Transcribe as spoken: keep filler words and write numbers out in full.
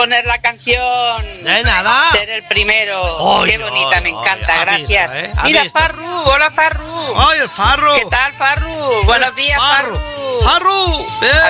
poner la canción. De nada. Ser el primero. Oy, Qué bonita, oy, me encanta, oy, ha gracias. visto, ¿eh? Ha Mira, visto. Farru, hola Farru. ¡Ay, el Farru! ¿Qué tal, Farru? Buenos días, Farru. ¡Farru! Eh.